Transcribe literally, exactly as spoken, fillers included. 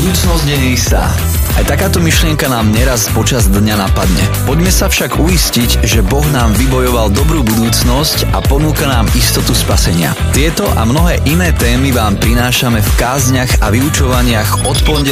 budúcnosť je neistá. Aj takáto myšlienka nám neraz počas dňa napadne. Poďme sa však uistiť, že Boh nám vybojoval dobrú budúcnosť a ponúka nám istotu spasenia. Tieto a mnohé iné témy vám prinášame v kázniach a vyučovaniach od pondelka